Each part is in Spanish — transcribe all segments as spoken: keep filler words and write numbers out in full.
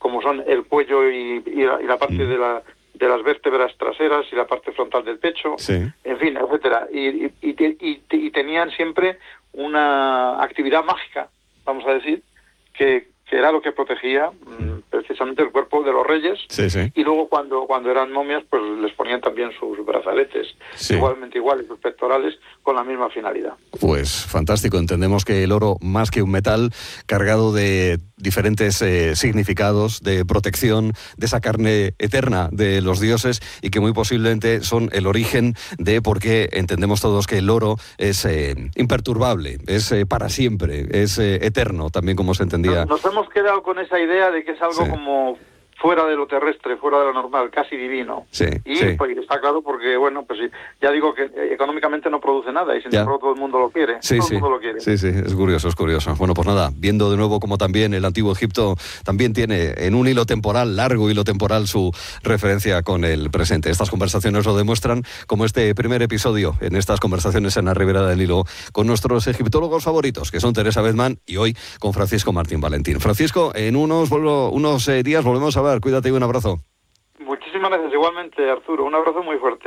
como son el cuello y, y, la, y la parte mm. de la de las vértebras traseras y la parte frontal del pecho, sí. en fin, etcétera. Y, y, y, y, y tenían siempre una actividad mágica, vamos a decir, que, que era lo que protegía mmm, precisamente el cuerpo de los reyes. Sí, sí. Y luego cuando cuando eran momias, pues les ponían también sus brazaletes, sí. igualmente iguales, sus pectorales, con la misma finalidad. Pues fantástico. Entendemos que el oro, más que un metal, cargado de diferentes eh, significados de protección de esa carne eterna de los dioses, y que muy posiblemente son el origen de por qué entendemos todos que el oro es eh, imperturbable, es eh, para siempre, es eh, eterno, también como se entendía. Nos, nos hemos quedado con esa idea de que es algo sí. como fuera de lo terrestre, fuera de lo normal, casi divino. Sí, y sí. pues está claro porque, bueno, pues ya digo que económicamente no produce nada y sin embargo todo el mundo lo quiere. Sí, todo sí. el mundo lo quiere. Sí, sí, es curioso, es curioso. Bueno, pues nada, viendo de nuevo como también el Antiguo Egipto también tiene en un hilo temporal, largo hilo temporal, su referencia con el presente. Estas conversaciones lo demuestran, como este primer episodio en estas conversaciones en la Ribera del Nilo con nuestros egiptólogos favoritos, que son Teresa Bedman y hoy con Francisco Martín Valentín. Francisco, en unos, unos eh, días volvemos a hablar. Cuídate y un abrazo. Muchísimas gracias, igualmente, Arturo. Un abrazo muy fuerte.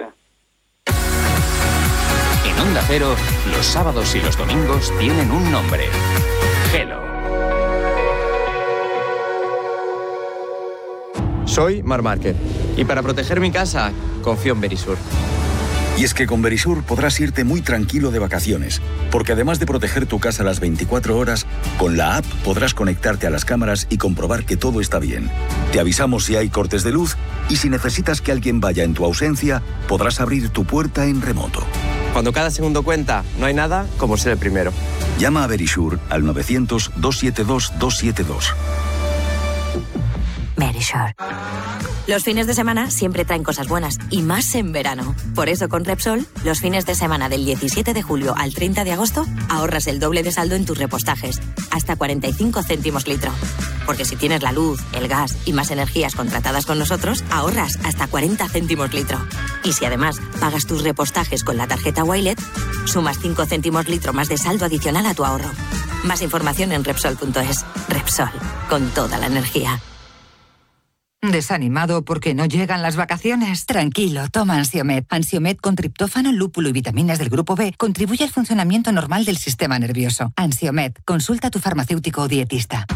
En Onda Cero, los sábados y los domingos tienen un nombre: Gelo. Soy Marc Márquez y para proteger mi casa confío en Verisur. Y es que con Verisur podrás irte muy tranquilo de vacaciones, porque además de proteger tu casa las veinticuatro horas, con la app podrás conectarte a las cámaras y comprobar que todo está bien. Te avisamos si hay cortes de luz y si necesitas que alguien vaya en tu ausencia, podrás abrir tu puerta en remoto. Cuando cada segundo cuenta, no hay nada como ser el primero. Llama a Verisur al novecientos, doscientos setenta y dos, doscientos setenta y dos. Verisur. Los fines de semana siempre traen cosas buenas, y más en verano. Por eso con Repsol, los fines de semana del diecisiete de julio al treinta de agosto, ahorras el doble de saldo en tus repostajes, hasta cuarenta y cinco céntimos litro. Porque si tienes la luz, el gas y más energías contratadas con nosotros, ahorras hasta cuarenta céntimos litro. Y si además pagas tus repostajes con la tarjeta Wilet, sumas cinco céntimos litro más de saldo adicional a tu ahorro. Más información en Repsol punto es. Repsol, con toda la energía. ¿Desanimado porque no llegan las vacaciones? Tranquilo, toma Ansiomed. Ansiomed con triptófano, lúpulo y vitaminas del grupo B contribuye al funcionamiento normal del sistema nervioso. Ansiomed, consulta a tu farmacéutico o dietista.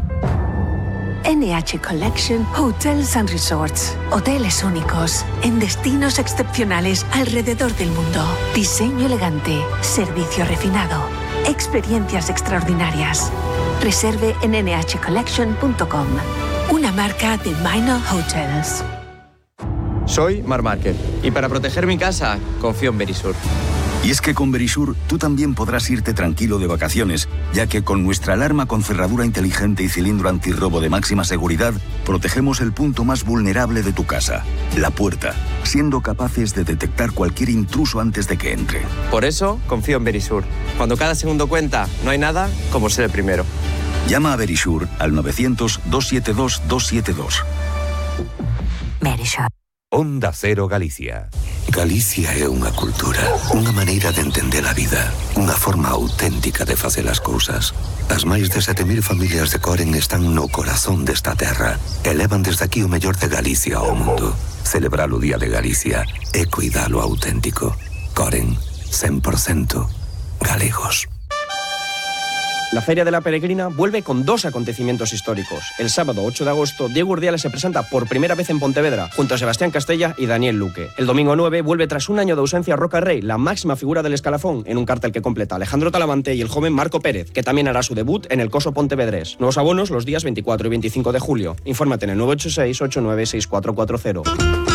N H Collection Hotels and Resorts. Hoteles únicos, en destinos excepcionales alrededor del mundo. Diseño elegante, servicio refinado, experiencias extraordinarias. Reserve en ene hache collection punto com. Una marca de Minor Hotels. Soy Marc Márquez y para proteger mi casa confío en Verisur. Y es que con Verisur tú también podrás irte tranquilo de vacaciones, ya que con nuestra alarma con cerradura inteligente y cilindro antirrobo de máxima seguridad, protegemos el punto más vulnerable de tu casa, la puerta, siendo capaces de detectar cualquier intruso antes de que entre. Por eso confío en Verisur. Cuando cada segundo cuenta, no hay nada como ser el primero. Llama a Verisur al novecientos, doscientos setenta y dos, doscientos setenta y dos. Verisur. Onda Cero Galicia. Galicia é unha cultura, unha maneira de entender a vida, unha forma auténtica de facer as cousas. As máis de sete mil familias de Coren están no corazón desta terra e levan desde aquí o mellor de Galicia ao mundo. Celebrar o Día de Galicia e cuidar o auténtico. Coren, cen por ciento galegos. La Feria de la Peregrina vuelve con dos acontecimientos históricos. El sábado ocho de agosto, Diego Urdiales se presenta por primera vez en Pontevedra, junto a Sebastián Castella y Daniel Luque. El domingo nueve vuelve tras un año de ausencia Roca Rey, la máxima figura del escalafón, en un cartel que completa Alejandro Talavante y el joven Marco Pérez, que también hará su debut en el Coso Pontevedrés. Nuevos abonos los días veinticuatro y veinticinco de julio. Infórmate en el nueve ocho seis, ocho nueve seis cuatro cuatro cero.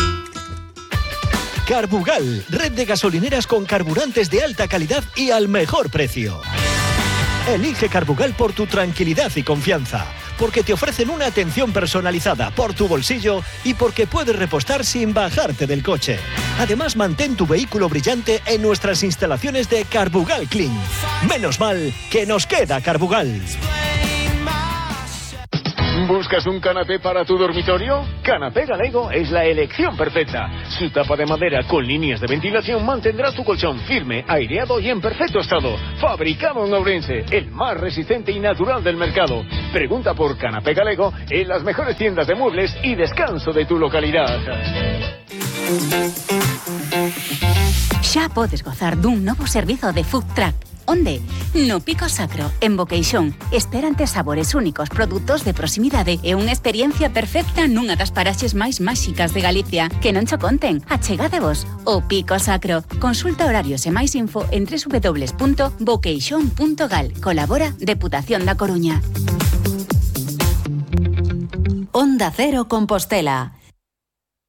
Carbugal, red de gasolineras con carburantes de alta calidad y al mejor precio. Elige Carbugal por tu tranquilidad y confianza, porque te ofrecen una atención personalizada por tu bolsillo y porque puedes repostar sin bajarte del coche. Además, mantén tu vehículo brillante en nuestras instalaciones de Carbugal Clean. Menos mal que nos queda Carbugal. ¿Buscas un canapé para tu dormitorio? Canapé Galego es la elección perfecta. Su tapa de madera con líneas de ventilación mantendrá tu colchón firme, aireado y en perfecto estado. Fabricado en Ourense, el más resistente y natural del mercado. Pregunta por Canapé Galego en las mejores tiendas de muebles y descanso de tu localidad. Xa podes gozar dun novo servizo de food truck. Onde? No Pico Sacro, en Boqueixón. Esperante sabores únicos, produtos de proximidade e unha experiencia perfecta nunha das paraxes máis máxicas de Galicia. Que non cho conten, achegadevos. O Pico Sacro. Consulta horarios e máis info en doble u doble u doble u punto boqueixón punto gal. Colabora Deputación da Coruña. Onda Cero Compostela.